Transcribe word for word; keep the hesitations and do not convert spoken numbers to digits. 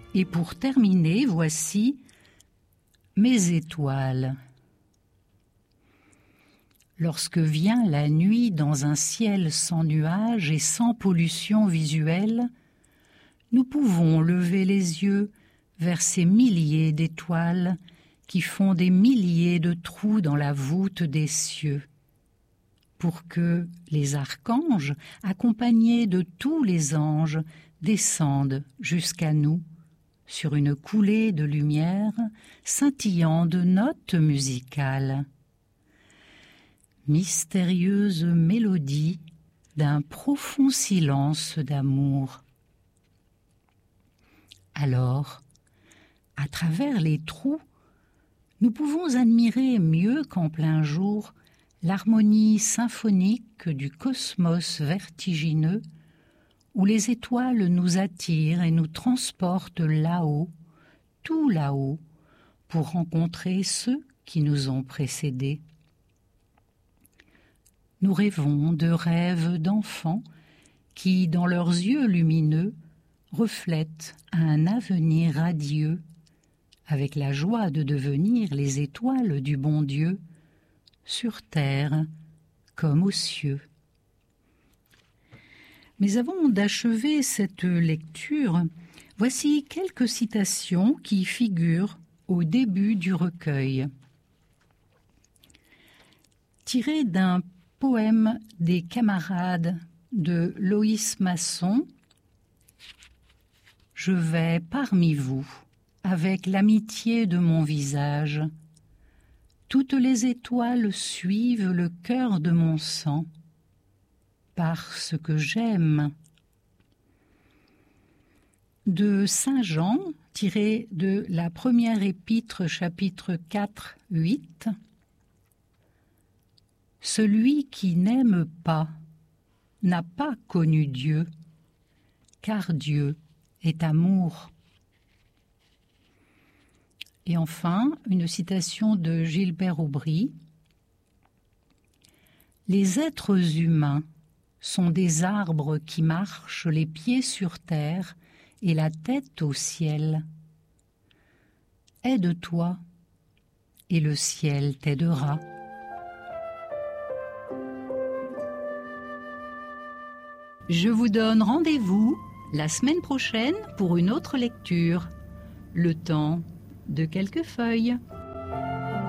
Et pour terminer, voici mes étoiles. Lorsque vient la nuit dans un ciel sans nuages et sans pollution visuelle, nous pouvons lever les yeux vers ces milliers d'étoiles qui font des milliers de trous dans la voûte des cieux, pour que les archanges, accompagnés de tous les anges, descendent jusqu'à nous, sur une coulée de lumière scintillant de notes musicales. Mystérieuse mélodie d'un profond silence d'amour. Alors, à travers les trous, nous pouvons admirer mieux qu'en plein jour l'harmonie symphonique du cosmos vertigineux où les étoiles nous attirent et nous transportent là-haut, tout là-haut, pour rencontrer ceux qui nous ont précédés. Nous rêvons de rêves d'enfants qui, dans leurs yeux lumineux, reflètent un avenir radieux, avec la joie de devenir les étoiles du bon Dieu, sur terre comme aux cieux. Mais avant d'achever cette lecture, voici quelques citations qui figurent au début du recueil. Tirées d'un poème des camarades de Loïs Masson, « Je vais parmi vous, avec l'amitié de mon visage. Toutes les étoiles suivent le cœur de mon sang, parce que j'aime. » De Saint Jean, tiré de la première épître, chapitre quatre, huit. « Celui qui n'aime pas n'a pas connu Dieu, car Dieu est amour. » Et enfin, une citation de Gilbert Aubry. « Les êtres humains sont des arbres qui marchent les pieds sur terre et la tête au ciel. Aide-toi, et le ciel t'aidera. » Je vous donne rendez-vous la semaine prochaine pour une autre lecture. Le temps de quelques feuilles.